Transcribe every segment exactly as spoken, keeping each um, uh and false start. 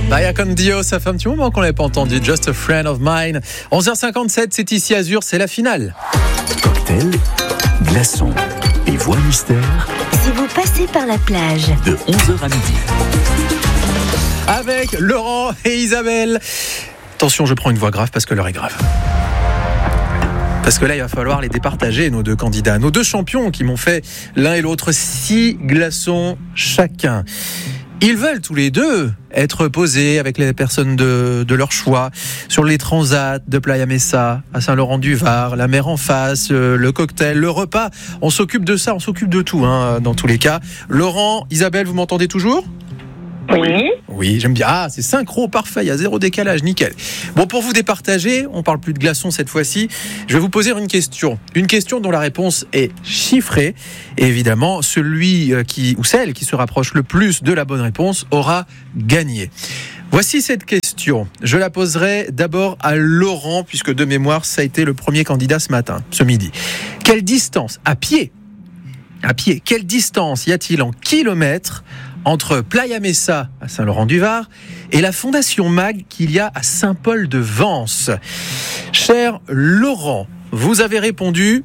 Baya con Dio, ça fait un petit moment qu'on l'avait pas entendu. Just a Friend of Mine. onze heures cinquante-sept, c'est ici Azur, c'est la finale. Cocktail, glaçons et voix mystère. Si vous passez par la plage. De onze heures à midi. Avec Laurent et Isabelle. Attention, je prends une voix grave parce que l'heure est grave. Parce que là, il va falloir les départager, nos deux candidats, nos deux champions qui m'ont fait l'un et l'autre six glaçons chacun. Ils veulent tous les deux être posés avec les personnes de, de leur choix sur les transats de Playa Mesa à Saint-Laurent-du-Var, la mer en face, le cocktail, le repas. On s'occupe de ça, on s'occupe de tout, hein, dans tous les cas. Laurent, Isabelle, vous m'entendez toujours ? Oui. Oui, j'aime bien. Ah, c'est synchro, parfait, il y a zéro décalage, nickel. Bon, pour vous départager, on parle plus de glaçons cette fois-ci. Je vais vous poser une question. Une question dont la réponse est chiffrée. Et évidemment, celui qui, ou celle qui se rapproche le plus de la bonne réponse aura gagné. Voici cette question. Je la poserai d'abord à Laurent, puisque de mémoire, ça a été le premier candidat ce matin, ce midi. Quelle distance, à pied, à pied, quelle distance y a-t-il en kilomètres entre Playa Mesa à Saint-Laurent-du-Var et la Fondation Mag qu'il y a à Saint-Paul-de-Vence. Cher Laurent, vous avez répondu.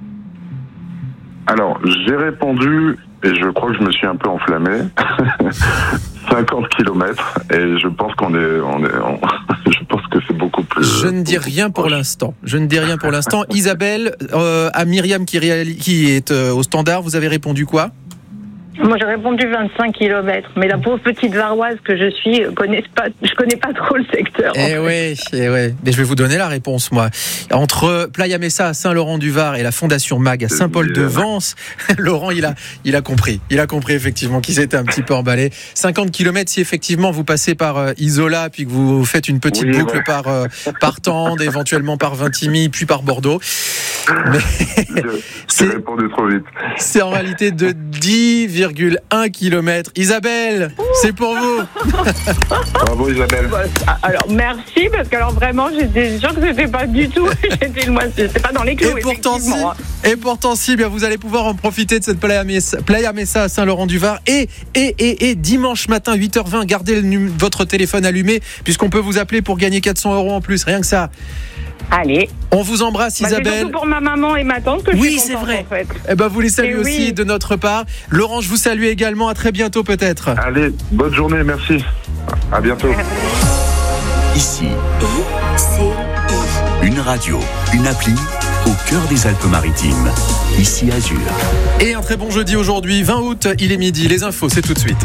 Alors, j'ai répondu, et je crois que je me suis un peu enflammé, cinquante kilomètres, et je pense qu'on est, on est on, je pense que c'est beaucoup plus... Je ne dis rien pour l'instant. Je ne dis rien pour l'instant. Isabelle, euh, à Myriam qui, réali- qui est euh, au standard, vous avez répondu quoi ? Moi, j'ai répondu vingt-cinq kilomètres, mais la pauvre petite varoise que je suis, connais pas, je connais pas trop le secteur. Eh oui, eh oui. Mais je vais vous donner la réponse, moi. Entre Playa Mesa à Saint-Laurent-du-Var et la Fondation Mag à Saint-Paul-de-Vence, Laurent, il a, il a compris. Il a compris, effectivement, qu'il s'était un petit peu emballé. cinquante kilomètres, si effectivement vous passez par euh, Isola, puis que vous faites une petite oui, boucle ouais. par, euh, par Tende, éventuellement par Vintimille, puis par Bordeaux. Mais je, c'est, je répondu trop vite. C'est en réalité de dix virgule un kilomètres. Isabelle, Ouh. C'est pour vous. Bravo Isabelle. Alors merci, parce que alors vraiment j'étais sûre que c'était pas du tout, j'étais, moi, c'était pas dans les clous. Et pourtant si, et pourtant si, bien vous allez pouvoir en profiter de cette Playa Mesa, Playa Mesa à Saint-Laurent-du-Var et, et, et, et dimanche matin huit heures vingt, gardez le, votre téléphone allumé puisqu'on peut vous appeler pour gagner quatre cents euros en plus, rien que ça. Allez. On vous embrasse, bah, Isabelle. C'est surtout pour ma maman et ma tante que oui, je suis contente, c'est vrai. En fait. Eh ben, vous les saluez et aussi oui. de notre part. Laurent, je vous salue également. À très bientôt, peut-être. Allez, bonne journée, merci. À bientôt. Ici, une radio, une appli au cœur des Alpes-Maritimes. Ici Azur. Et un très bon jeudi aujourd'hui, vingt août, il est midi. Les infos, c'est tout de suite.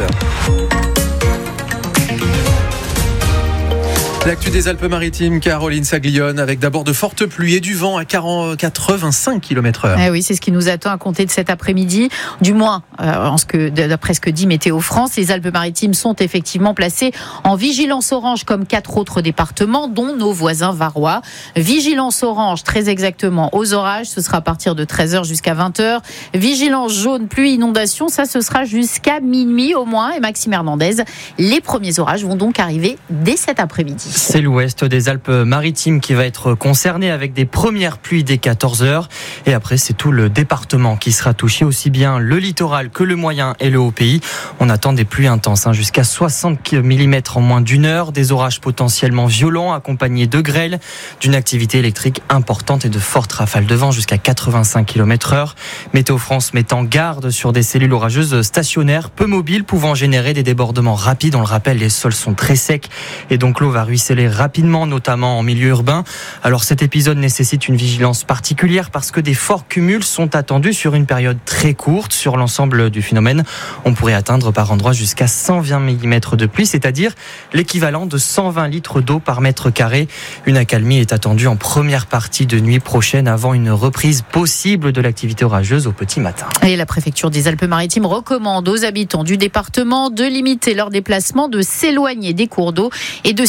L'actu des Alpes-Maritimes, Caroline Saglione, avec d'abord de fortes pluies et du vent à quarante, quatre-vingt-cinq kilomètres heure. Eh oui, c'est ce qui nous attend à compter de cet après-midi. Du moins, euh, en ce que, d'après ce que dit Météo France, les Alpes-Maritimes sont effectivement placées en vigilance orange comme quatre autres départements, dont nos voisins varois. Vigilance orange, très exactement, aux orages, ce sera à partir de treize heures jusqu'à vingt heures. Vigilance jaune, pluie, inondation, ça ce sera jusqu'à minuit au moins. Et Maxime Hernandez, les premiers orages vont donc arriver dès cet après-midi. C'est l'ouest des Alpes-Maritimes qui va être concerné avec des premières pluies dès quatorze heures. Et après, c'est tout le département qui sera touché, aussi bien le littoral que le moyen et le haut pays. On attend des pluies intenses, hein, jusqu'à soixante millimètres en moins d'une heure. Des orages potentiellement violents accompagnés de grêle, d'une activité électrique importante et de fortes rafales de vent jusqu'à quatre-vingt-cinq kilomètres heure. Météo France met en garde sur des cellules orageuses stationnaires, peu mobiles, pouvant générer des débordements rapides. On le rappelle, les sols sont très secs et donc l'eau va ruisseler rapidement, notamment en milieu urbain. Alors cet épisode nécessite une vigilance particulière parce que des forts cumuls sont attendus sur une période très courte. Sur l'ensemble du phénomène, on pourrait atteindre par endroits jusqu'à cent vingt millimètres de pluie, c'est-à-dire l'équivalent de cent vingt litres d'eau par mètre carré. Une accalmie est attendue en première partie de nuit prochaine avant une reprise possible de l'activité orageuse au petit matin. Et la préfecture des Alpes-Maritimes recommande aux habitants du département de limiter leur déplacement, de s'éloigner des cours d'eau et de sécuriser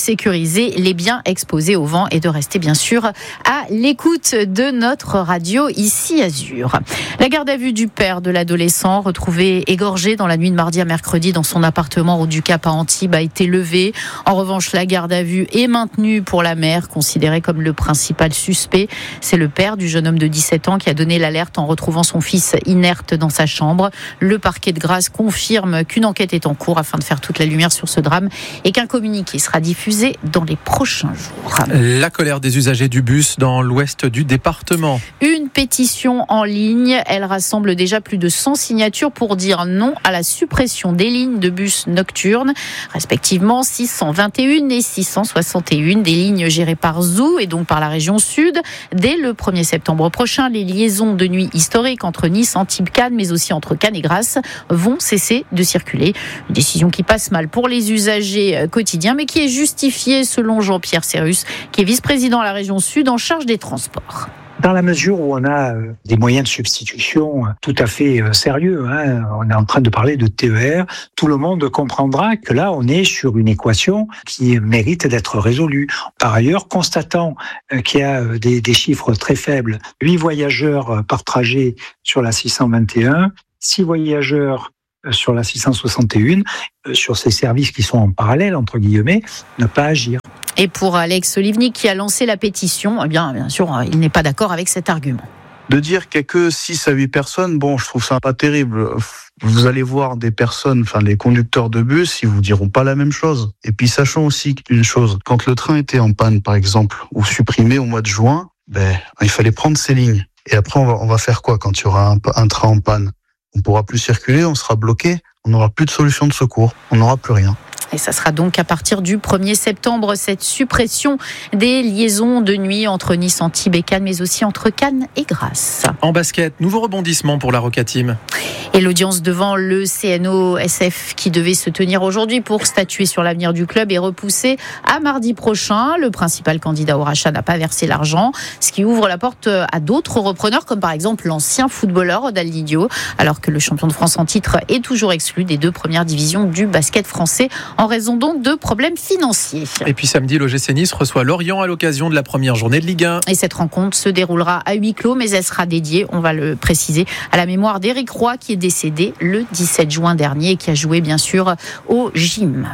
sécuriser les biens exposés au vent et de rester bien sûr à l'écoute de notre radio ici Azur. La garde à vue du père de l'adolescent retrouvé égorgé dans la nuit de mardi à mercredi dans son appartement route du Cap à Antibes a été levée. En revanche, la garde à vue est maintenue pour la mère, considérée comme le principal suspect. C'est le père du jeune homme de dix-sept ans qui a donné l'alerte en retrouvant son fils inerte dans sa chambre. Le parquet de Grasse confirme qu'une enquête est en cours afin de faire toute la lumière sur ce drame et qu'un communiqué sera diffusé dans les prochains jours. La colère des usagers du bus dans l'ouest du département. Une pétition en ligne, elle rassemble déjà plus de cent signatures pour dire non à la suppression des lignes de bus nocturnes, respectivement six cent vingt et un et six cent soixante et un, des lignes gérées par Zou et donc par la région sud. Dès le premier septembre prochain, les liaisons de nuit historiques entre Nice, Antibes, Cannes, mais aussi entre Cannes et Grasse vont cesser de circuler. Une décision qui passe mal pour les usagers quotidiens, mais qui est justifiée selon Jean-Pierre Serrus, qui est vice-président à la région sud en charge des transports. Dans la mesure où on a des moyens de substitution tout à fait sérieux, hein, on est en train de parler de T E R, tout le monde comprendra que là, on est sur une équation qui mérite d'être résolue. Par ailleurs, constatant qu'il y a des, des chiffres très faibles, huit voyageurs par trajet sur la six cent vingt et un, six voyageurs sur la six cent soixante et un, sur ces services qui sont en parallèle, entre guillemets, ne pas agir. Et pour Alex Olivnik qui a lancé la pétition, eh bien, bien sûr, il n'est pas d'accord avec cet argument. De dire qu'il n'y a que six à huit personnes, bon, je trouve ça pas terrible. Vous allez voir des personnes, enfin les conducteurs de bus, ils vous diront pas la même chose. Et puis sachons aussi une chose, quand le train était en panne, par exemple, ou supprimé au mois de juin, ben, il fallait prendre ces lignes. Et après, on va, on va faire quoi quand il y aura un, un train en panne? On ne pourra plus circuler, on sera bloqué, on n'aura plus de solution de secours, on n'aura plus rien. Et ça sera donc à partir du premier septembre, cette suppression des liaisons de nuit entre Nice, Antibes et Cannes, mais aussi entre Cannes et Grasse. En basket, nouveau rebondissement pour la Roca Team. Et l'audience devant le C N O S F qui devait se tenir aujourd'hui pour statuer sur l'avenir du club est repoussée à mardi prochain. Le principal candidat au rachat n'a pas versé l'argent, ce qui ouvre la porte à d'autres repreneurs, comme par exemple l'ancien footballeur Rodal Didio, alors que le champion de France en titre est toujours exclu des deux premières divisions du basket français, en raison donc de problèmes financiers. Et puis samedi, l'O G C Nice reçoit Lorient à l'occasion de la première journée de Ligue un. Et cette rencontre se déroulera à huis clos, mais elle sera dédiée, on va le préciser, à la mémoire d'Éric Roy, qui est décédé le dix-sept juin dernier et qui a joué bien sûr au gym.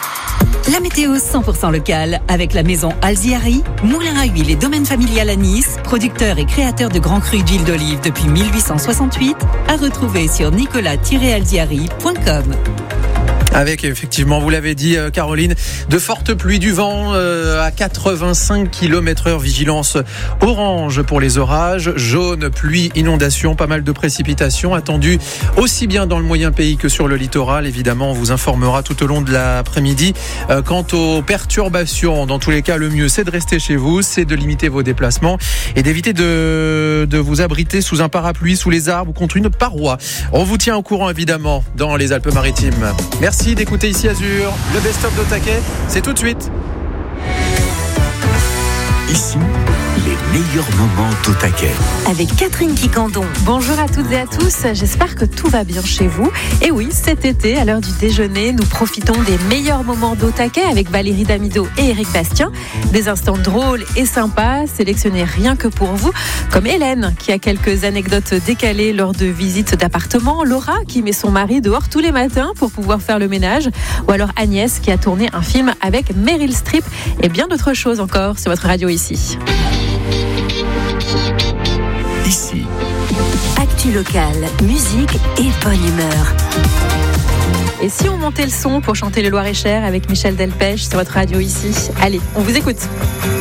La météo cent pour cent locale avec la maison Alziari, moulin à huile et domaine familial à Nice, producteur et créateur de grands crus d'huile d'olive depuis mille huit cent soixante-huit, à retrouver sur nicolas tiret alziari point com. Avec, effectivement, vous l'avez dit, Caroline, de fortes pluies, du vent euh, à quatre-vingt-cinq kilomètres heure, vigilance orange pour les orages, jaune, pluie, inondation, pas mal de précipitations attendues aussi bien dans le moyen pays que sur le littoral. Évidemment, on vous informera tout au long de l'après-midi. Euh, quant aux perturbations, dans tous les cas, le mieux, c'est de rester chez vous, c'est de limiter vos déplacements et d'éviter de, de vous abriter sous un parapluie, sous les arbres ou contre une paroi. On vous tient au courant, évidemment, dans les Alpes-Maritimes. Merci d'écouter ici Azur. Le best-of d'Otaquet, c'est tout de suite. Ici, les meilleurs moments d'Otaquet. Avec Catherine Quicandon. Bonjour à toutes et à tous, j'espère que tout va bien chez vous. Et oui, cet été, à l'heure du déjeuner, nous profitons des meilleurs moments d'Otaquet avec Valérie Damido et Éric Bastien. Des instants drôles et sympas, sélectionnés rien que pour vous, comme Hélène, qui a quelques anecdotes décalées lors de visites d'appartements, Laura, qui met son mari dehors tous les matins pour pouvoir faire le ménage, ou alors Agnès, qui a tourné un film avec Meryl Streep, et bien d'autres choses encore sur votre radio ici. Ici. Actu locale, musique et bonne humeur. Et si on montait le son pour chanter le Loir-et-Cher avec Michel Delpech sur votre radio ici? Allez, on vous écoute.